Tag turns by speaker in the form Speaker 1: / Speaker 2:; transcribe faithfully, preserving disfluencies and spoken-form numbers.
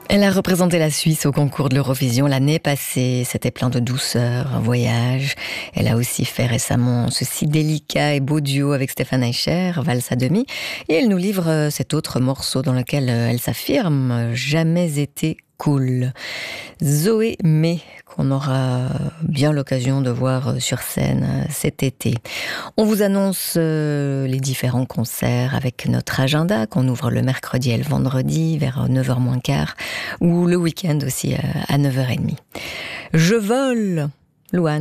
Speaker 1: Elle a représenté la Suisse au concours de l'Eurovision l'année passée. C'était plein de douceur, un voyage. Elle a aussi fait récemment ce si délicat et beau duo avec Stéphane Eicher, Valse à demi. Et elle nous livre cet autre morceau dans lequel elle s'affirme « Jamais été cool ». Zoé May, qu'on aura bien l'occasion de voir sur scène cet été. On vous annonce les différents concerts avec notre agenda qu'on ouvre le mercredi et le vendredi vers neuf heures moins quart ou le week-end aussi à neuf heures trente. Je vole, Louane.